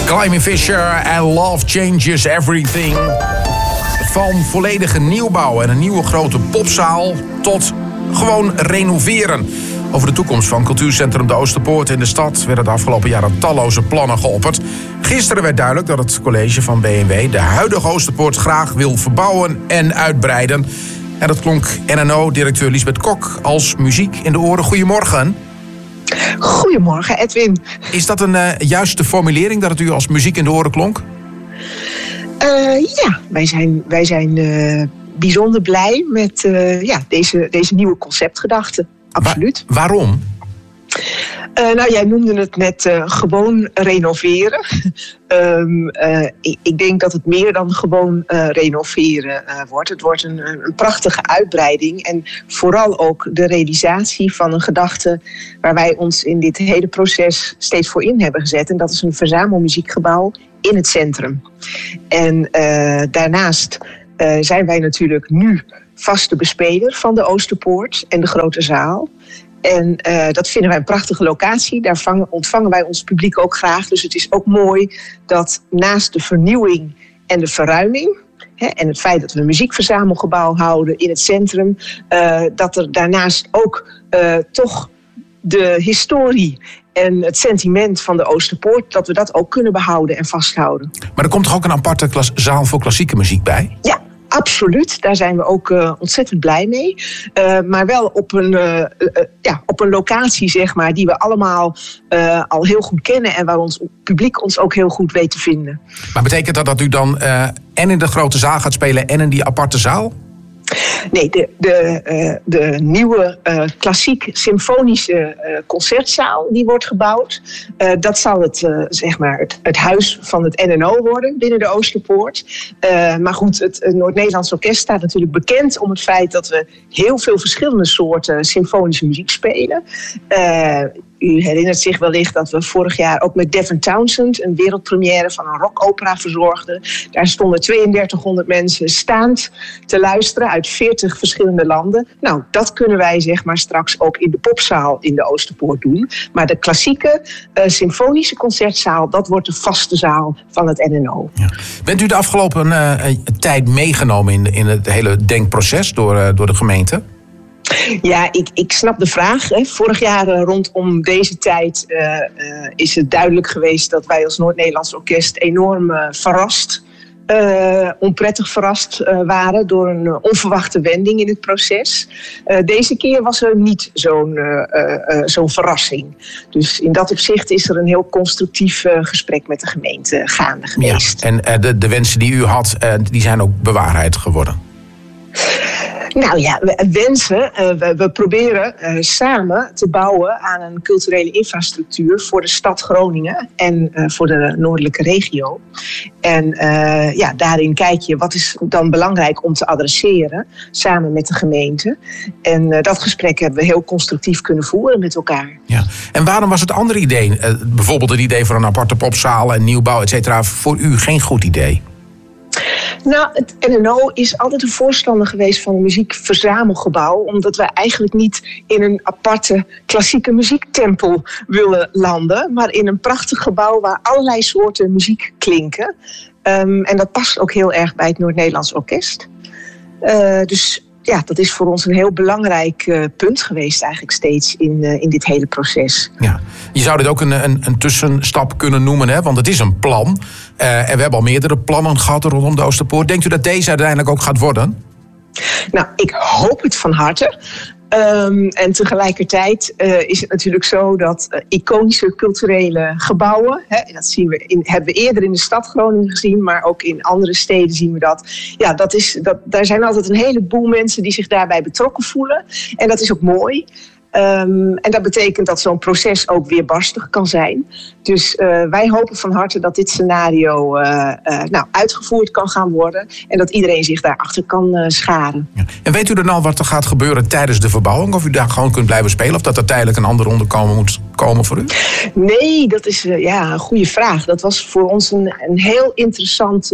Climie Fisher en Love Changes Everything. Van volledige nieuwbouw en een nieuwe grote popzaal tot gewoon renoveren. Over de toekomst van cultuurcentrum De Oosterpoort in de stad werden de afgelopen jaren talloze plannen geopperd. Gisteren werd duidelijk dat het college van B&W de huidige Oosterpoort graag wil verbouwen en uitbreiden. En dat klonk NNO-directeur Liesbeth Kok als muziek in de oren. Goedemorgen. Goedemorgen, Edwin. Is dat een juiste formulering, dat het u als muziek in de oren klonk? Ja, wij zijn bijzonder blij met deze nieuwe conceptgedachte. Absoluut. Waarom? Jij noemde het net gewoon renoveren. Ik denk dat het meer dan gewoon renoveren wordt. Het wordt een prachtige uitbreiding. En vooral ook de realisatie van een gedachte waar wij ons in dit hele proces steeds voor in hebben gezet. En dat is een verzamelmuziekgebouw in het centrum. En daarnaast zijn wij natuurlijk nu vaste bespeler van de Oosterpoort en de Grote Zaal. En dat vinden wij een prachtige locatie. Daar ontvangen wij ons publiek ook graag. Dus het is ook mooi dat naast de vernieuwing en de verruiming, en het feit dat we een muziekverzamelgebouw houden in het centrum, dat er daarnaast ook toch de historie en het sentiment van de Oosterpoort, dat we dat ook kunnen behouden en vasthouden. Maar er komt toch ook een aparte zaal voor klassieke muziek bij? Ja. Absoluut, daar zijn we ook ontzettend blij mee. Maar wel op een locatie, zeg maar, die we allemaal al heel goed kennen en waar ons publiek ons ook heel goed weet te vinden. Maar betekent dat u dan en in de grote zaal gaat spelen en in die aparte zaal? Nee, de nieuwe klassiek symfonische concertzaal die wordt gebouwd. Dat zal het huis van het NNO worden binnen de Oosterpoort. Maar goed, het Noord-Nederlands Orkest staat natuurlijk bekend om het feit dat we heel veel verschillende soorten symfonische muziek spelen. U herinnert zich wellicht dat we vorig jaar ook met Devin Townsend een wereldpremière van een rockopera verzorgden. Daar stonden 3200 mensen staand te luisteren uit 40 verschillende landen. Nou, dat kunnen wij zeg maar straks ook in de popzaal in de Oosterpoort doen. Maar de klassieke symfonische concertzaal, dat wordt de vaste zaal van het NNO. Ja. Bent u de afgelopen tijd meegenomen in het hele denkproces door de gemeente? Ja, ik snap de vraag. Vorig jaar rondom deze tijd is het duidelijk geweest dat wij als Noord-Nederlands Orkest enorm onprettig verrast waren door een onverwachte wending in het proces. Deze keer was er niet zo'n verrassing. Dus in dat opzicht is er een heel constructief gesprek met de gemeente gaande geweest. Ja, en de wensen die u had, die zijn ook bewaarheid geworden? Nou ja, we proberen samen te bouwen aan een culturele infrastructuur voor de stad Groningen en voor de noordelijke regio. En daarin kijk je wat is dan belangrijk om te adresseren samen met de gemeente. En dat gesprek hebben we heel constructief kunnen voeren met elkaar. Ja. En waarom was het andere idee, bijvoorbeeld het idee voor een aparte popzaal en nieuwbouw, et cetera, voor u geen goed idee? Nou, het NNO is altijd een voorstander geweest van een muziekverzamelgebouw, omdat wij eigenlijk niet in een aparte klassieke muziektempel willen landen, maar in een prachtig gebouw waar allerlei soorten muziek klinken. En dat past ook heel erg bij het Noord-Nederlands Orkest. Dus ja, dat is voor ons een heel belangrijk punt geweest eigenlijk steeds in dit hele proces. Ja. Je zou dit ook een tussenstap kunnen noemen, hè? Want het is een plan. En we hebben al meerdere plannen gehad rondom de Oosterpoort. Denkt u dat deze uiteindelijk ook gaat worden? Nou, ik hoop het van harte. En tegelijkertijd is het natuurlijk zo dat iconische culturele gebouwen, dat hebben we eerder in de stad Groningen gezien, maar ook in andere steden zien we dat. Ja, daar zijn altijd een heleboel mensen die zich daarbij betrokken voelen. En dat is ook mooi. En dat betekent dat zo'n proces ook weerbarstig kan zijn. Dus wij hopen van harte dat dit scenario uitgevoerd kan gaan worden. En dat iedereen zich daarachter kan scharen. Ja. En weet u dan al wat er gaat gebeuren tijdens de verbouwing? Of u daar gewoon kunt blijven spelen? Of dat er tijdelijk een andere onderkomen moet komen voor u? Nee, dat is een goede vraag. Dat was voor ons een heel interessant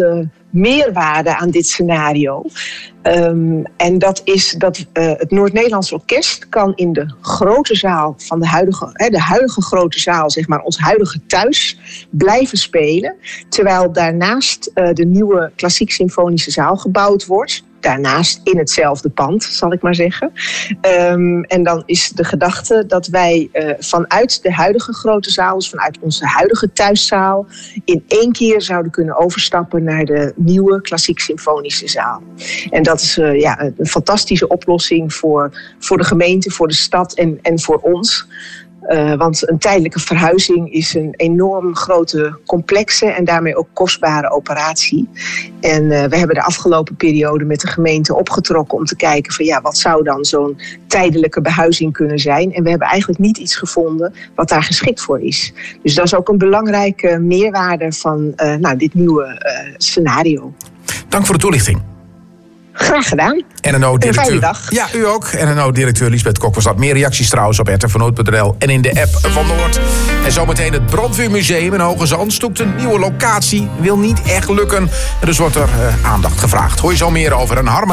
meerwaarde aan dit scenario. En dat is dat het Noord-Nederlands Orkest kan in de grote zaal van de huidige grote zaal, zeg maar ons huidige thuis, blijven spelen. Terwijl daarnaast de nieuwe klassiek symfonische zaal gebouwd wordt. Daarnaast in hetzelfde pand, zal ik maar zeggen. En dan is de gedachte dat wij vanuit de huidige grote zaal, dus vanuit onze huidige thuiszaal, in 1 keer zouden kunnen overstappen naar de nieuwe klassiek symfonische zaal. En dat is een fantastische oplossing voor de gemeente, voor de stad en voor ons. Want een tijdelijke verhuizing is een enorm grote, complexe en daarmee ook kostbare operatie. En we hebben de afgelopen periode met de gemeente opgetrokken om te kijken van wat zou dan zo'n tijdelijke behuizing kunnen zijn. En we hebben eigenlijk niet iets gevonden wat daar geschikt voor is. Dus dat is ook een belangrijke meerwaarde van dit nieuwe scenario. Dank voor de toelichting. Graag gedaan. NNO-directeur. Een fijne dag. Ja, u ook. NNO-directeur Liesbeth Kok was dat. Meer reacties trouwens op rtvannoord.nl en in de app van Noord. En zometeen het Brandweermuseum in Hoge Zand zoekt een nieuwe locatie. Wil niet echt lukken. En dus wordt er aandacht gevraagd. Hoor je zo meer over een Harman.